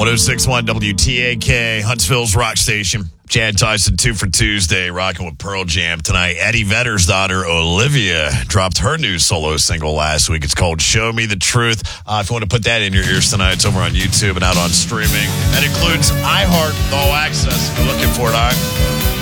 1061 WTAK, Huntsville's rock station. Chad Tyson, 2 for Tuesday, rocking with Pearl Jam tonight. Eddie Vedder's daughter, Olivia, dropped her new solo single last week. It's called Show Me the Truth. If you want to put that in your ears tonight, it's over on YouTube and out on streaming. That includes iHeart, All Access, if you're looking for it. All right.